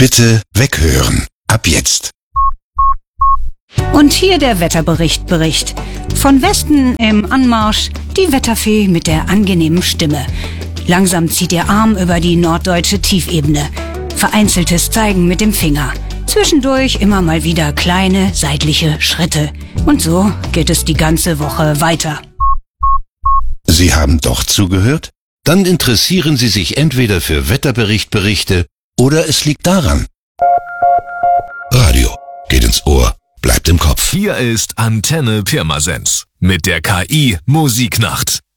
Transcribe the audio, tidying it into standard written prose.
Bitte weghören. Ab jetzt. Und hier der Wetterbericht. Von Westen im Anmarsch die Wetterfee mit der angenehmen Stimme. Langsam zieht ihr Arm über die norddeutsche Tiefebene. Vereinzeltes Zeigen mit dem Finger. Zwischendurch immer mal wieder kleine seitliche Schritte. Und so geht es die ganze Woche weiter. Sie haben doch zugehört? Dann interessieren Sie sich entweder für Wetterberichte oder es liegt daran. Radio geht ins Ohr, bleibt im Kopf. Hier ist Antenne Pirmasens mit der KI Musiknacht.